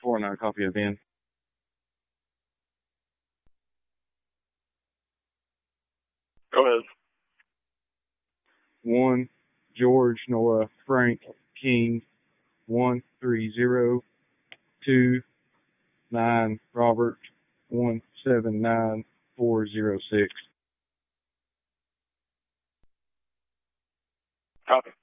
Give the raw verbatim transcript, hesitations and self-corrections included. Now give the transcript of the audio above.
four nine, copy of Ben. Go ahead. One, George Noah Frank King, one three zero. Two, nine Robert, one seven nine four zero six. Copy.